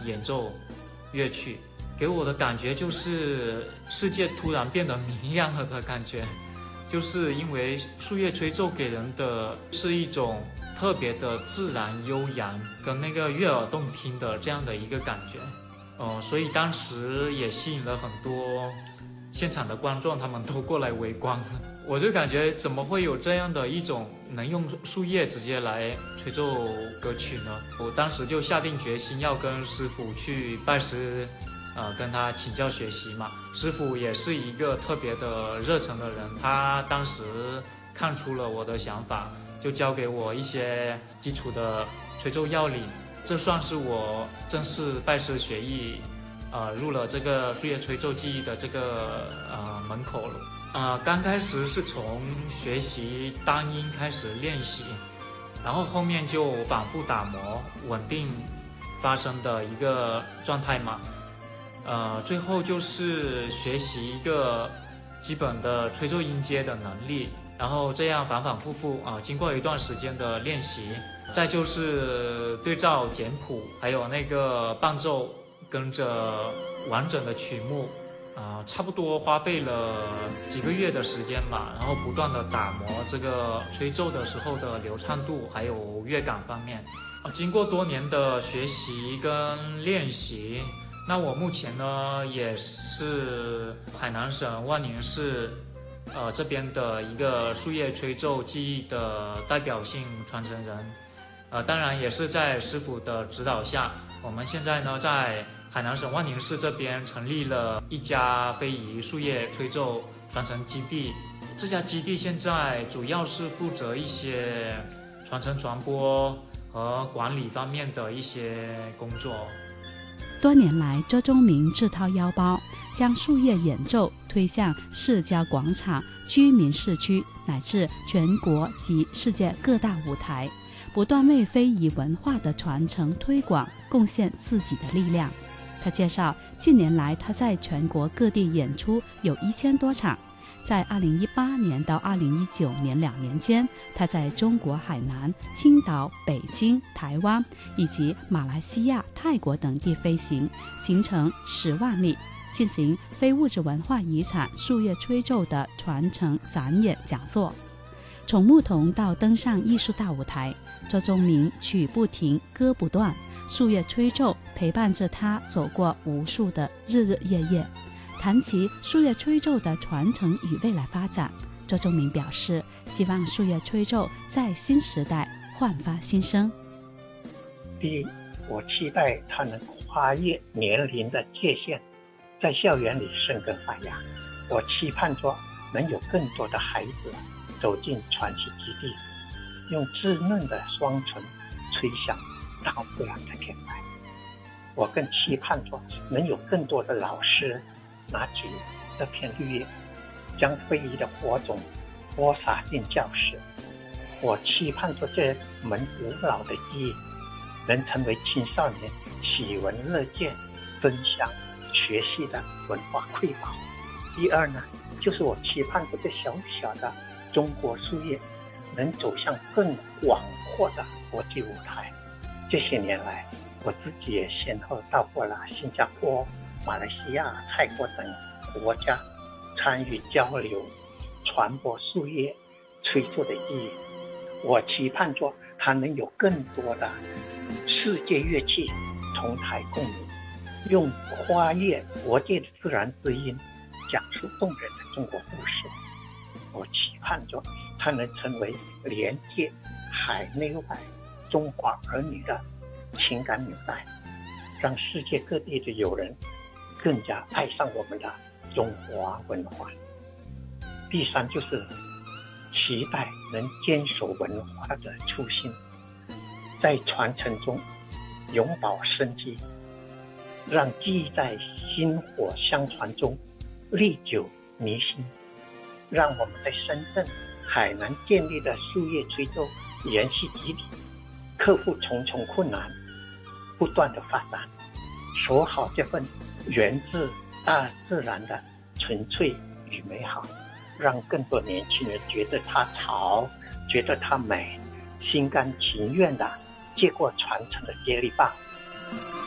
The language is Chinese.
演奏乐曲，给我的感觉就是世界突然变得明亮了的感觉，就是因为树叶吹奏给人的是一种特别的自然悠扬跟那个悦耳动听的这样的一个感觉，所以当时也吸引了很多现场的观众，他们都过来围观。我就感觉怎么会有这样的一种能用树叶直接来吹奏歌曲呢？我当时就下定决心要跟师傅去拜师，跟他请教学习嘛。师傅也是一个特别的热诚的人，他当时看出了我的想法，就教给我一些基础的吹奏要领，这算是我正式拜师学艺，入了这个树叶吹奏技艺的这个门口了。刚开始是从学习单音开始练习，然后后面就反复打磨，稳定发声的一个状态嘛。最后就是学习一个基本的吹奏音阶的能力，然后这样反反复复经过一段时间的练习，再就是对照简谱，还有那个伴奏，跟着完整的曲目。差不多花费了几个月的时间吧，然后不断的打磨这个吹奏的时候的流畅度，还有乐感方面。经过多年的学习跟练习，那我目前呢也是海南省万宁市这边的一个树叶吹奏技艺的代表性传承人。当然也是在师傅的指导下，我们现在呢在海南省万宁市这边成立了一家非遗树叶吹奏传承基地。这家基地现在主要是负责一些传承传播和管理方面的一些工作。 多年来，周忠明自掏腰包，将树叶演奏推向市郊广场、居民市区乃至全国及世界各大舞台，不断为非遗文化的传承推广贡献自己的力量。他介绍，近年来他在全国各地演出有1000多场。在2018年到2019年2年间，他在中国海南、青岛、北京、台湾以及马来西亚、泰国等地飞行，行程10万里，进行非物质文化遗产树叶吹奏的传承展演讲座。从牧童到登上艺术大舞台，周忠明曲不停，歌不断，树叶吹奏陪伴着他走过无数的日日夜夜。谈及树叶吹奏的传承与未来发展，周忠明表示，希望树叶吹奏在新时代焕发新生。 第一，我期待它能跨越年龄的界限，在校园里生根发芽。我期盼着能有更多的孩子走进传奇基地，用稚嫩的双唇吹响大自然的天籁。我更期盼着能有更多的老师拿起这片绿叶，将非遗的火种播撒进教室。我期盼着这门古老的技艺能成为青少年喜闻乐见、分享学习的文化瑰宝。第二呢，就是我期盼着这小小的中国树叶能走向更广阔的国际舞台。这些年来，我自己也先后到过了新加坡、马来西亚、泰国等国家，参与交流传播树叶吹奏的意义。我期盼着它能有更多的世界乐器同台共舞，用跨越国界的自然之音讲述动人的中国故事。我期盼着它能成为连接海内外中华儿女的情感纽带，让世界各地的友人更加爱上我们的中华文化。第三，就是期待能坚守文化的初心，在传承中永葆生机，让记忆在薪火相传中历久弥新，让我们在深圳、海南建立的树叶吹奏研习基地克服重重困难，不断的发展，守好这份源自大自然的纯粹与美好，让更多年轻人觉得它潮，觉得它美，心甘情愿的接过传承的接力棒。